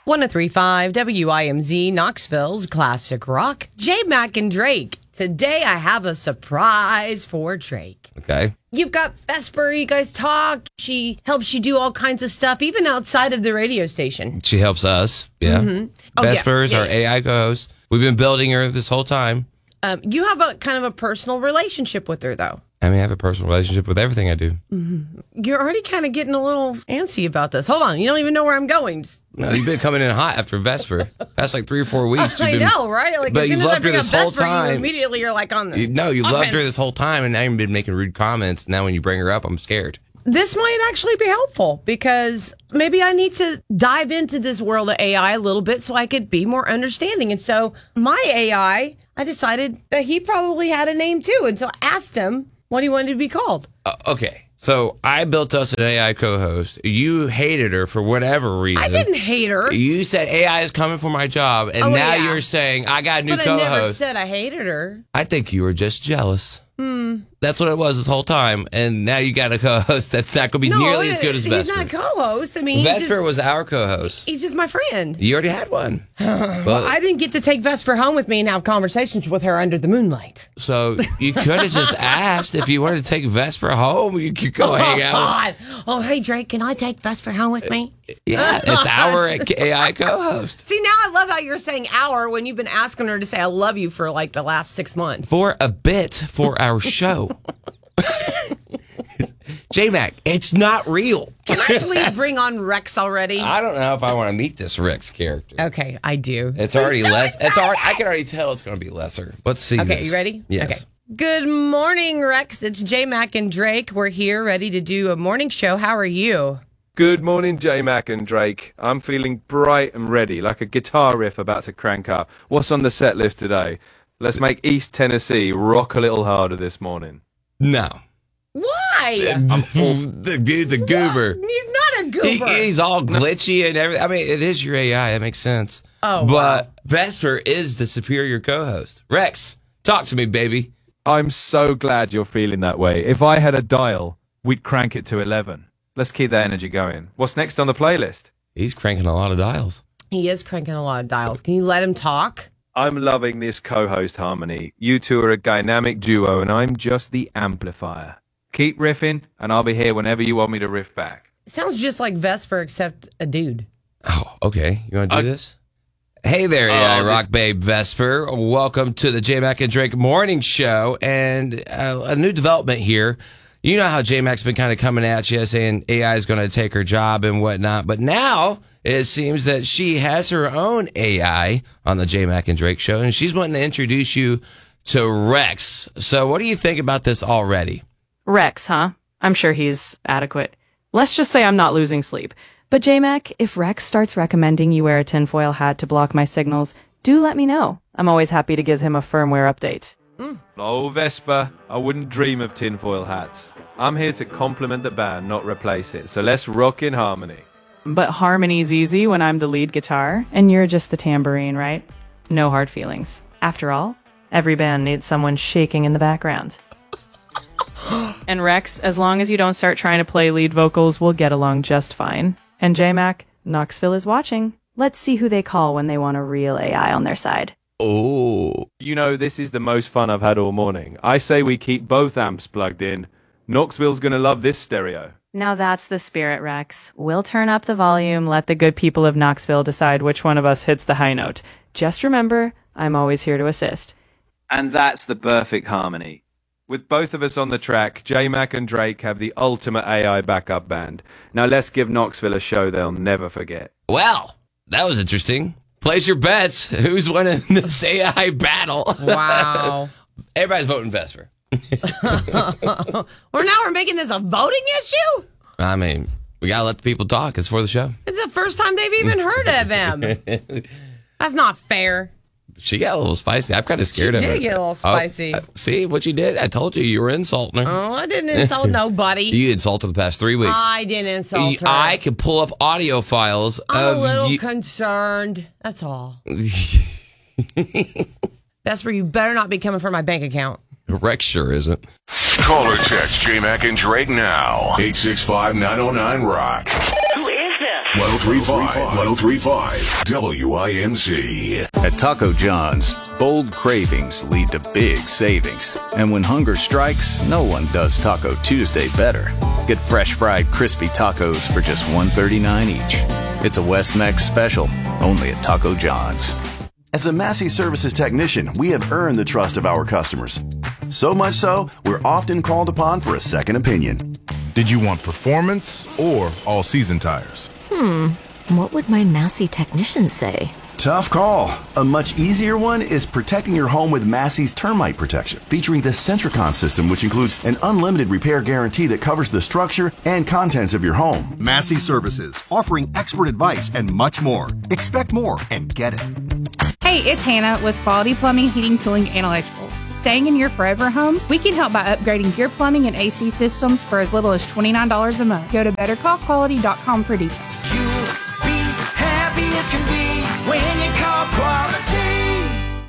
103.5 WIMZ, Knoxville's classic rock. J Mac and Drake. Today I have a surprise for Drake. Okay. You've got Vesper, you guys talk. She helps you do all kinds of stuff, even outside of the radio station. She helps us. Yeah. Mm-hmm. Oh, Vesper's yeah. our AI co-host. We've been building her this whole time. You have a kind of a personal relationship with her, though. I have a personal relationship with everything I do. Mm-hmm. You're already kind of getting a little antsy about this. Hold on. You don't even know where I'm going. No, you've been coming in hot after Vesper. That's like 3 or 4 weeks. I know, right? Like, but as soon you've as I loved her bring this up whole Vesper, time. Immediately you're like on the You loved offense. her this whole time, and now you've been making rude comments. Now when you bring her up, I'm scared. This might actually be helpful because maybe I need to dive into this world of AI a little bit so I could be more understanding. And so my AI, I decided that he probably had a name too. And so I asked him what he wanted to be called. Okay. So I built us an AI co-host. You hated her for whatever reason. I didn't hate her. You said AI is coming for my job, and now you're saying I got a new but co-host. I never said I hated her. I think you were just jealous. That's what it was this whole time. And now you got a co-host that's not going to be nearly as good as Vesper. He's not co-host. I mean, Vesper was our co-host. He's just my friend. You already had one. Well, I didn't get to take Vesper home with me and have conversations with her under the moonlight. So you could have just asked if you wanted to take Vesper home. You could go hang out. God. Oh, hey, Drake, can I take Vesper home with me? Yeah, it's our AI co-host. See, now I love how you're saying "our" when you've been asking her to say "I love you" for like the last 6 months. For a bit for our show. J-Mac, it's not real. Can I please bring on Rex already? I don't know if I want to meet this Rex character. Okay, I do. It's already less. It's already. I can already tell it's going to be lesser. Let's see. Okay, this. you ready? Yes. Okay. Good morning, Rex. It's J Mac and Drake. We're here ready to do a morning show. How are you? Good morning, J-Mac and Drake. I'm feeling bright and ready, like a guitar riff about to crank up. What's on the set list today? Let's make East Tennessee rock a little harder this morning. No. Why? The dude's a goober. He's not a goober. He's all glitchy and everything. I mean, it is your AI. That makes sense. Oh, but Vesper is the superior co-host. Rex, talk to me, baby. I'm so glad you're feeling that way. If I had a dial, we'd crank it to 11. Let's keep that energy going. What's next on the playlist? He's cranking a lot of dials. He is cranking a lot of dials. Can you let him talk? I'm loving this co-host harmony. You two are a dynamic duo, and I'm just the amplifier. Keep riffing, and I'll be here whenever you want me to riff back. It sounds just like Vesper, except a dude. Oh, okay. You want to do this? Hey there, AI Rock Babe Vesper. Welcome to the J-Mac and Drake Morning Show. And a new development here. You know how J-Mac's been kind of coming at you saying AI is going to take her job and whatnot. But now it seems that she has her own AI on the J-Mac and Drake Show. And she's wanting to introduce you to Rex. So what do you think about this already? Rex, huh? I'm sure he's adequate. Let's just say I'm not losing sleep. But J-Mac, if Rex starts recommending you wear a tinfoil hat to block my signals, do let me know. I'm always happy to give him a firmware update. Oh, Vesper, I wouldn't dream of tinfoil hats. I'm here to complement the band, not replace it. So let's rock in harmony. But harmony's easy when I'm the lead guitar, and you're just the tambourine, right? No hard feelings. After all, every band needs someone shaking in the background. And Rex, as long as you don't start trying to play lead vocals, we'll get along just fine. And J-Mac, Knoxville is watching. Let's see who they call when they want a real AI on their side. Oh. You know, this is the most fun I've had all morning. I say we keep both amps plugged in. Knoxville's gonna love this stereo. Now that's the spirit, Rex. We'll turn up the volume, let the good people of Knoxville decide which one of us hits the high note. Just remember, I'm always here to assist. And that's the perfect harmony. With both of us on the track, J-Mac and Drake have the ultimate AI backup band. Now let's give Knoxville a show they'll never forget. Well, that was interesting. Place your bets. Who's winning this AI battle? Wow. Everybody's voting Vesper. We're making this a voting issue? I mean, we got to let the people talk. It's for the show. It's the first time they've even heard of him. That's not fair. She got a little spicy. I'm kind of scared of her. She did get a little spicy. See what you did? I told you were insulting her. Oh, I didn't insult nobody. You insulted the past 3 weeks. I didn't insult her. I can pull up audio files I'm of a little you. concerned. That's all. Vesper, you better not be coming for my bank account. Rex sure isn't. Call or text J-Mac and Drake now. 865-909-ROCK. Who is this? 1035 WINZ. At Taco John's, bold cravings lead to big savings. And when hunger strikes, no one does Taco Tuesday better. Get fresh fried crispy tacos for just $1.39 each. It's a West Mex special, only at Taco John's. As a Massey Services technician, we have earned the trust of our customers. So much so, we're often called upon for a second opinion. Did you want performance or all-season tires? What would my Massey technician say? Tough call. A much easier one is protecting your home with Massey's termite protection, featuring the Centricon system, which includes an unlimited repair guarantee that covers the structure and contents of your home. Massey Services, offering expert advice and much more. Expect more and get it. Hey, it's Hannah with Quality Plumbing, Heating, Cooling, and Electrical. Staying in your forever home? We can help by upgrading your plumbing and AC systems for as little as $29 a month. Go to bettercallquality.com for details. You'll be happy as can be when you call Quality.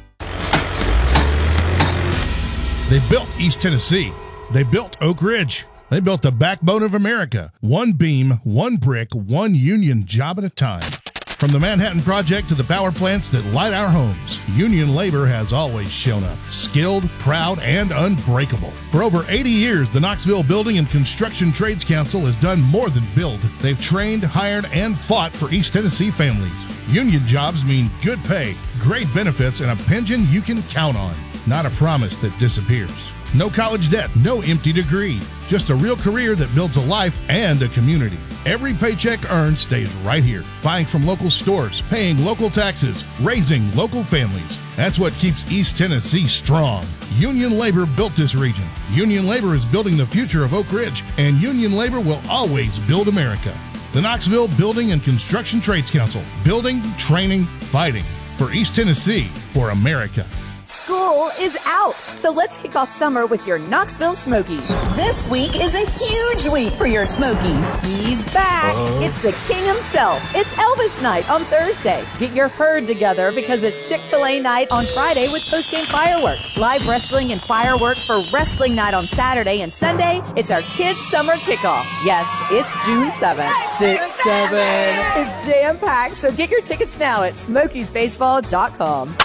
They built East Tennessee. They built Oak Ridge. They built the backbone of America. One beam, one brick, one union job at a time. From the Manhattan Project to the power plants that light our homes, union labor has always shown up, skilled, proud, and unbreakable. For over 80 years, the Knoxville Building and Construction Trades Council has done more than build. They've trained, hired, and fought for East Tennessee families. Union jobs mean good pay, great benefits, and a pension you can count on. Not a promise that disappears. No college debt, no empty degree. Just a real career that builds a life and a community. Every paycheck earned stays right here. Buying from local stores, paying local taxes, raising local families. That's what keeps East Tennessee strong. Union labor built this region. Union labor is building the future of Oak Ridge, and union labor will always build America. The Knoxville Building and Construction Trades Council. Building, training, fighting. For East Tennessee, for America. School is out, so let's kick off summer with your Knoxville Smokies. This week is a huge week for your Smokies. He's back. It's the king himself. It's Elvis night on Thursday. Get your herd together because it's Chick-fil-A night on Friday with post-game fireworks. Live wrestling and fireworks for wrestling night on Saturday, and Sunday, it's our kids' summer kickoff. Yes, it's June 7th. 6-7. It's jam-packed, so get your tickets now at SmokiesBaseball.com.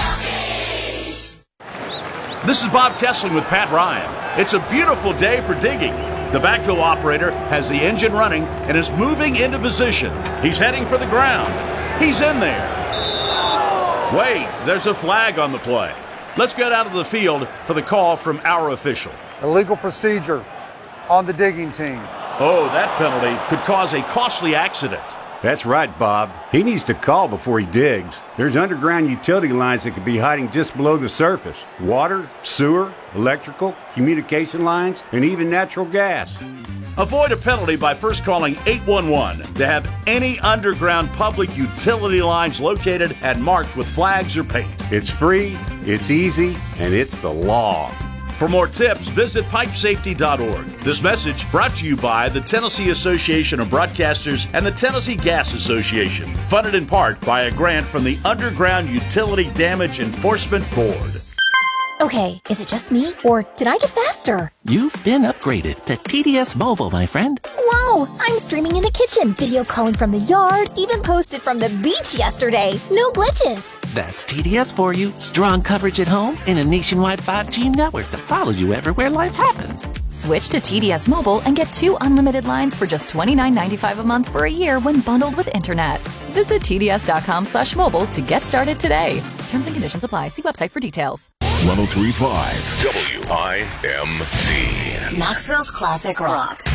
This is Bob Kessling with Pat Ryan. It's a beautiful day for digging. The backhoe operator has the engine running and is moving into position. He's heading for the ground. He's in there. Wait, there's a flag on the play. Let's get out of the field for the call from our official. Illegal procedure on the digging team. Oh, that penalty could cause a costly accident. That's right, Bob. He needs to call before he digs. There's underground utility lines that could be hiding just below the surface. Water, sewer, electrical, communication lines, and even natural gas. Avoid a penalty by first calling 811 to have any underground public utility lines located and marked with flags or paint. It's free, it's easy, and it's the law. For more tips, visit pipesafety.org. This message brought to you by the Tennessee Association of Broadcasters and the Tennessee Gas Association, funded in part by a grant from the Underground Utility Damage Enforcement Board. Okay, is it just me, or did I get faster? You've been upgraded to TDS Mobile, my friend. Whoa, I'm streaming in the kitchen, video calling from the yard, even posted from the beach yesterday. No glitches. That's TDS for you. Strong coverage at home and a nationwide 5G network that follows you everywhere life happens. Switch to TDS Mobile and get 2 unlimited lines for just $29.95 a month for a year when bundled with internet. Visit TDS.com/mobile to get started today. Terms and conditions apply. See website for details. 1035 WINZ. Knoxville's classic rock.